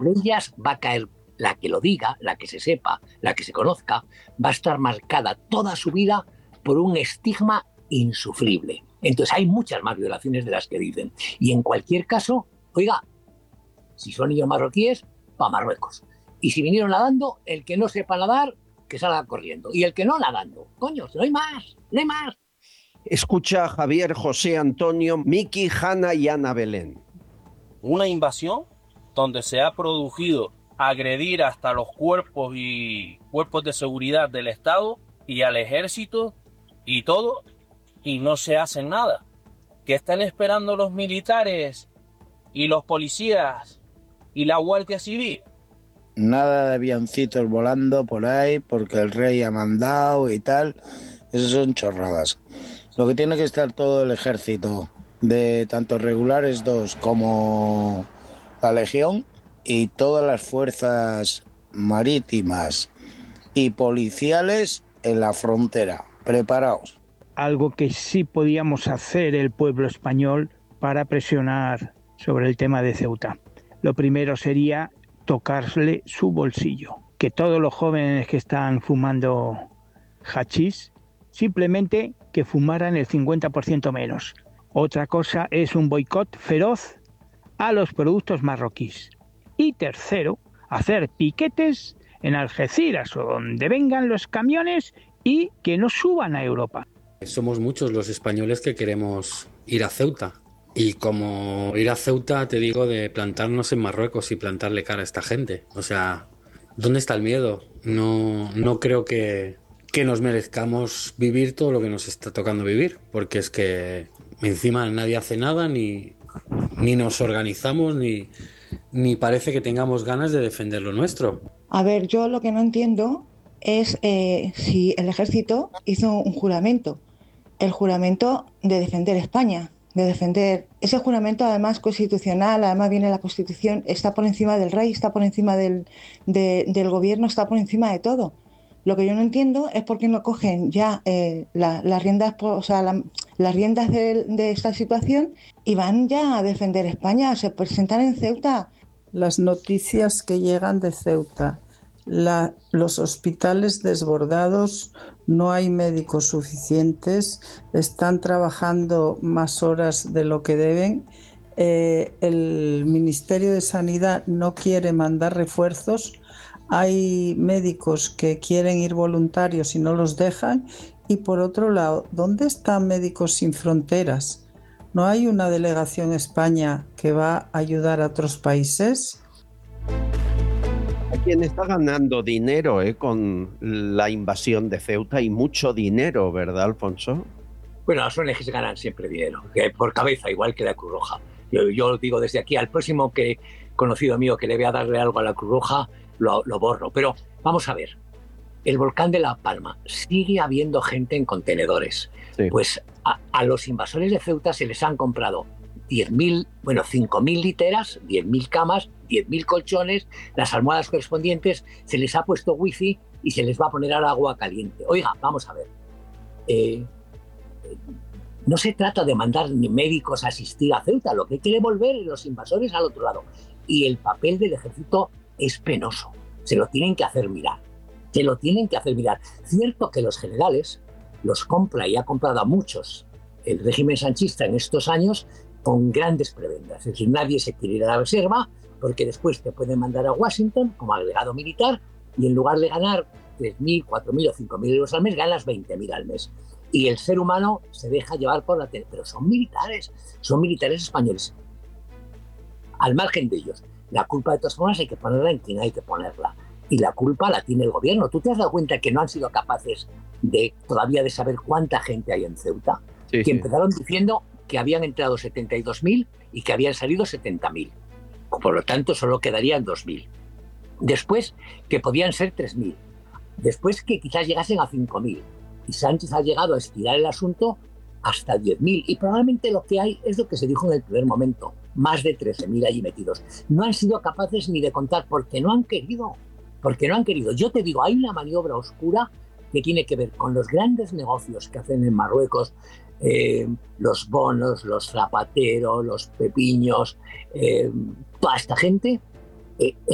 sobre ellas va a caer la que lo diga, la que se sepa, la que se conozca, va a estar marcada toda su vida por un estigma insufrible. Entonces hay muchas más violaciones de las que dicen. Y en cualquier caso, oiga, si son niños marroquíes, para Marruecos. Y si vinieron nadando, el que no sepa nadar, que salga corriendo. Y el que no, nadando. Coño, no hay más, no hay más. Escucha a Javier, José Antonio, Miki, Hanna y Ana Belén. Una invasión donde se ha producido agredir hasta los cuerpos de seguridad del Estado y al ejército y todo, y no se hace nada. ¿Qué están esperando los militares y los policías y la Guardia Civil? Nada de avioncitos volando por ahí porque el rey ha mandado y tal. Esas son chorradas. Lo que tiene que estar todo el ejército, de tanto regulares 2 como la Legión, y todas las fuerzas marítimas y policiales en la frontera. Preparaos. Algo que sí podíamos hacer el pueblo español para presionar sobre el tema de Ceuta. Lo primero sería tocarle su bolsillo. Que todos los jóvenes que están fumando hachís, simplemente que fumaran el 50% menos. Otra cosa es un boicot feroz a los productos marroquíes. Y tercero, hacer piquetes en Algeciras o donde vengan los camiones y que no suban a Europa. Somos muchos los españoles que queremos ir a Ceuta. Y como ir a Ceuta, te digo, de plantarnos en Marruecos y plantarle cara a esta gente. O sea, ¿dónde está el miedo? No creo que nos merezcamos vivir todo lo que nos está tocando vivir. Porque es que encima nadie hace nada, ni nos organizamos, ni parece que tengamos ganas de defender lo nuestro. A ver, yo lo que no entiendo es si el ejército hizo un juramento. El juramento de defender España. De defender ese juramento, además constitucional, además viene la Constitución, está por encima del rey, está por encima del gobierno, está por encima de todo. Lo que yo no entiendo es por qué no cogen ya las riendas, las riendas de esta situación y van ya a defender España, se presentan en Ceuta. Las noticias que llegan de Ceuta, los hospitales desbordados, no hay médicos suficientes, están trabajando más horas de lo que deben, el Ministerio de Sanidad no quiere mandar refuerzos, hay médicos que quieren ir voluntarios y no los dejan, y por otro lado, ¿dónde están Médicos Sin Fronteras? ¿No hay una delegación en España que va a ayudar a otros países? Quien está ganando dinero con la invasión de Ceuta, y mucho dinero, ¿verdad, Alfonso? Bueno, las ONGs ganan siempre dinero, por cabeza, igual que la Cruz Roja. Yo digo desde aquí, al próximo conocido mío que le vea darle algo a la Cruz Roja, lo borro. Pero vamos a ver, el volcán de La Palma, sigue habiendo gente en contenedores. Sí. Pues a los invasores de Ceuta se les han comprado 5.000 literas, 10.000 camas, 10.000 colchones, las almohadas correspondientes, se les ha puesto wifi y se les va a poner ahora agua caliente. Oiga, vamos a ver. No se trata de mandar ni médicos a asistir a Ceuta, lo que quiere volver los invasores al otro lado. Y el papel del ejército es penoso. Se lo tienen que hacer mirar. Se lo tienen que hacer mirar. Cierto que los generales los compra y ha comprado a muchos el régimen sanchista en estos años con grandes prebendas. Es decir, nadie se quiere ir a la reserva porque después te pueden mandar a Washington como agregado militar y en lugar de ganar 3.000, 4.000 o 5.000 euros al mes, ganas 20.000 al mes. Y el ser humano se deja llevar por la tele. Pero son militares españoles. Al margen de ellos, la culpa de todas formas hay que ponerla en quien hay que ponerla. Y la culpa la tiene el gobierno. ¿Tú te has dado cuenta que no han sido capaces todavía de saber cuánta gente hay en Ceuta? Sí, que empezaron diciendo que habían entrado 72.000 y que habían salido 70.000. Por lo tanto, solo quedarían 2.000. Después, que podían ser 3.000. Después, que quizás llegasen a 5.000. Y Sánchez ha llegado a estirar el asunto hasta 10.000. Y probablemente lo que hay es lo que se dijo en el primer momento. Más de 13.000 allí metidos. No han sido capaces ni de contar porque no han querido. Porque no han querido. Yo te digo, hay una maniobra oscura que tiene que ver con los grandes negocios que hacen en Marruecos, los bonos, los zapateros, los pepiños, toda esta gente.